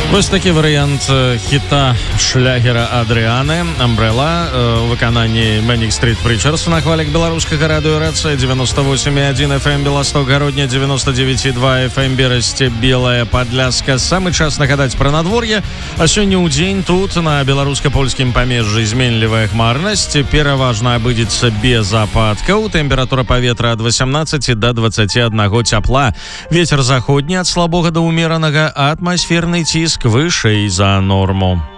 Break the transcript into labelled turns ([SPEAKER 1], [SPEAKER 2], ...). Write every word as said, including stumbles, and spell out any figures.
[SPEAKER 1] Вось такі варыянт хіта шлягера Адрыаны «Амбрэла» у выкананні Manic Street Preachers на хвалях беларускага радыё Рацыя девяносто восемь и один эф эм Беласток, Гародня девяносто девять и два эф эм Берасце, Белая Падляска. Самы час нагадаць пра надвор'е. А сёння ў дзень тут на беларуска-польскім памежжы зменлівая хмарнасць, пераважна абыдзецца без ападкаў. Тэмпература паветра ад восемнадцати до двадцати одного цяпла. Вецер заходні ад слабога да ўмеранага, а атмасферны ціск вышэй за норму.